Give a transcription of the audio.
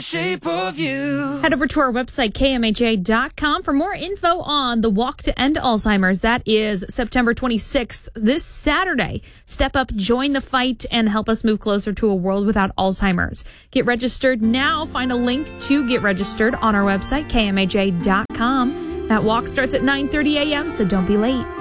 Shape of you. Head over to our website, kmaj.com, for more info on the Walk to End Alzheimer's. That is September 26th, this Saturday. Step up, join the fight, and help us move closer to a world without Alzheimer's. Get registered now. Find a link to get registered on our website, kmaj.com. That walk starts at 9:30 a.m., so don't be late.